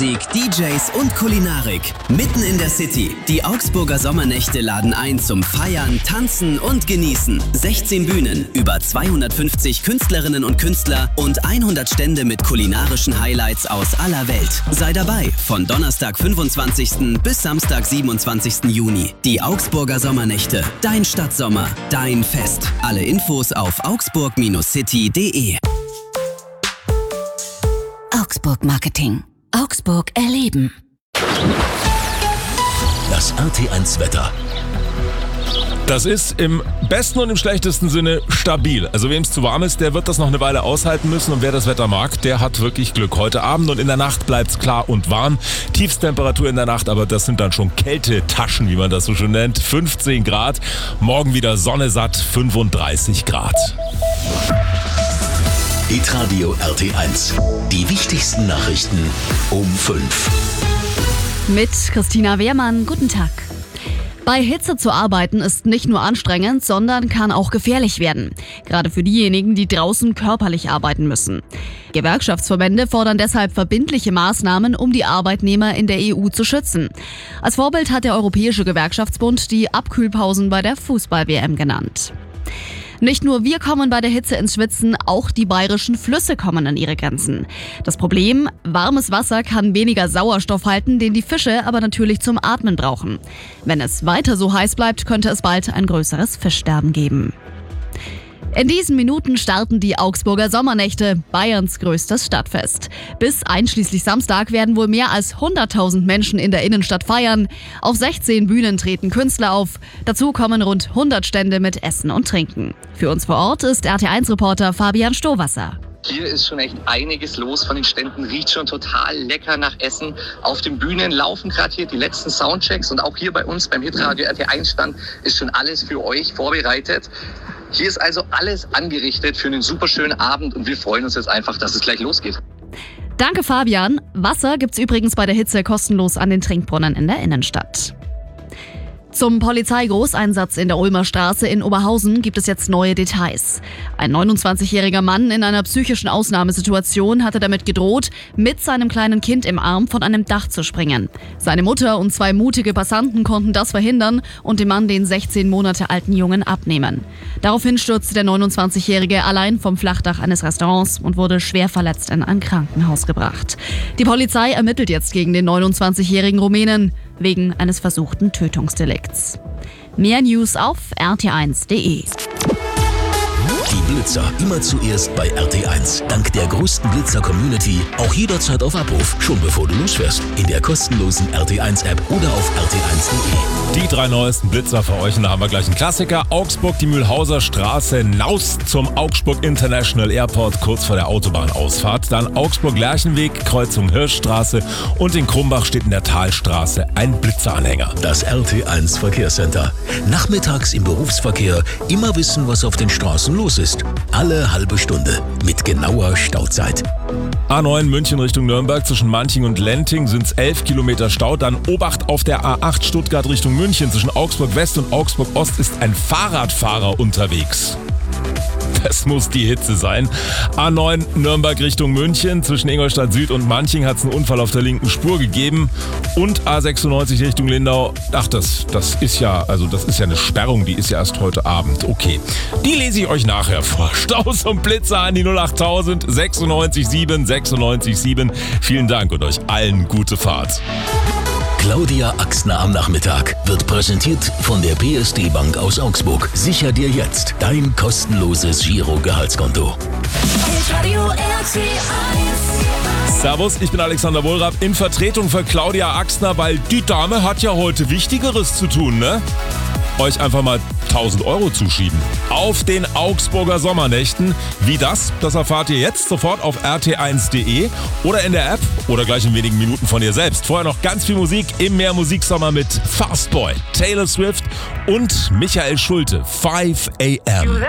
Musik, DJs und Kulinarik. Mitten in der City. Die Augsburger Sommernächte laden ein zum Feiern, Tanzen und Genießen. 16 Bühnen, über 250 Künstlerinnen und Künstler und 100 Stände mit kulinarischen Highlights aus aller Welt. Sei dabei von Donnerstag 25. bis Samstag 27. Juni. Die Augsburger Sommernächte. Dein Stadtsommer, dein Fest. Alle Infos auf augsburg-city.de. Augsburg Marketing. Augsburg erleben. Das RT1 Wetter. Das ist im besten und im schlechtesten Sinne stabil. Also wem es zu warm ist, der wird das noch eine Weile aushalten müssen. Und wer das Wetter mag, der hat wirklich Glück. Heute Abend und in der Nacht bleibt es klar und warm. Tiefsttemperatur in der Nacht, aber das sind dann schon Kältetaschen, wie man das so schön nennt. 15 Grad. Morgen wieder Sonne satt, 35 Grad. Hitradio RT1. Die wichtigsten Nachrichten um 5. Mit Christina Wehrmann, guten Tag. Bei Hitze zu arbeiten ist nicht nur anstrengend, sondern kann auch gefährlich werden. Gerade für diejenigen, die draußen körperlich arbeiten müssen. Gewerkschaftsverbände fordern deshalb verbindliche Maßnahmen, um die Arbeitnehmer in der EU zu schützen. Als Vorbild hat der Europäische Gewerkschaftsbund die Abkühlpausen bei der Fußball-WM genannt. Nicht nur wir kommen bei der Hitze ins Schwitzen, auch die bayerischen Flüsse kommen an ihre Grenzen. Das Problem: warmes Wasser kann weniger Sauerstoff halten, den die Fische aber natürlich zum Atmen brauchen. Wenn es weiter so heiß bleibt, könnte es bald ein größeres Fischsterben geben. In diesen Minuten starten die Augsburger Sommernächte, Bayerns größtes Stadtfest. Bis einschließlich Samstag werden wohl mehr als 100.000 Menschen in der Innenstadt feiern. Auf 16 Bühnen treten Künstler auf. Dazu kommen rund 100 Stände mit Essen und Trinken. Für uns vor Ort ist RT1-Reporter Fabian Stohwasser. Hier ist schon echt einiges los von den Ständen, riecht schon total lecker nach Essen. Auf den Bühnen laufen gerade hier die letzten Soundchecks und auch hier bei uns beim Hitradio RT1-Stand ist schon alles für euch vorbereitet. Hier ist also alles angerichtet für einen super schönen Abend und wir freuen uns jetzt einfach, dass es gleich losgeht. Danke, Fabian. Wasser gibt's übrigens bei der Hitze kostenlos an den Trinkbrunnen in der Innenstadt. Zum Polizeigroßeinsatz in der Ulmer Straße in Oberhausen gibt es jetzt neue Details. Ein 29-jähriger Mann in einer psychischen Ausnahmesituation hatte damit gedroht, mit seinem kleinen Kind im Arm von einem Dach zu springen. Seine Mutter und 2 mutige Passanten konnten das verhindern und dem Mann den 16 Monate alten Jungen abnehmen. Daraufhin stürzte der 29-Jährige allein vom Flachdach eines Restaurants und wurde schwer verletzt in ein Krankenhaus gebracht. Die Polizei ermittelt jetzt gegen den 29-jährigen Rumänen wegen eines versuchten Tötungsdelikts. Mehr News auf rt1.de. Die Blitzer immer zuerst bei RT1. Dank der größten Blitzer-Community auch jederzeit auf Abruf, schon bevor du losfährst. In der kostenlosen RT1-App oder auf rt1.de. Die 3 neuesten Blitzer für euch, und da haben wir gleich einen Klassiker. Augsburg, die Mühlhauser Straße, Naust zum Augsburg International Airport, kurz vor der Autobahnausfahrt. Dann Augsburg-Lerchenweg, Kreuzung Hirschstraße und in Krumbach steht in der Talstraße ein Blitzeranhänger. Das RT1 Verkehrscenter. Nachmittags im Berufsverkehr immer wissen, was auf den Straßen los ist. Alle halbe Stunde mit genauer Stauzeit. A9 München Richtung Nürnberg, zwischen Manching und Lenting sind es 11 Kilometer Stau. Dann Obacht auf der A8 Stuttgart Richtung München, zwischen Augsburg West und Augsburg Ost ist ein Fahrradfahrer unterwegs. Das muss die Hitze sein. A9 Nürnberg Richtung München, zwischen Ingolstadt Süd und Manching hat es einen Unfall auf der linken Spur gegeben. Und A96 Richtung Lindau, das ist ja eine Sperrung, die ist ja erst heute Abend. Okay, die lese ich euch nachher vor. Staus und Blitzer an die 08000 96 7 96 7. Vielen Dank und euch allen gute Fahrt. Claudia Axner am Nachmittag wird präsentiert von der PSD Bank aus Augsburg. Sicher dir jetzt dein kostenloses Giro-Gehaltskonto. Servus, ich bin Alexander Wohlrapp in Vertretung für Claudia Axner, weil die Dame hat ja heute Wichtigeres zu tun, ne? Euch einfach mal 1.000 € zuschieben. Auf den Augsburger Sommernächten. Wie das erfahrt ihr jetzt sofort auf rt1.de oder in der App oder gleich in wenigen Minuten von ihr selbst. Vorher noch ganz viel Musik im Mehr Musiksommer mit Fastboy, Taylor Swift und Michael Schulte, 5 AM.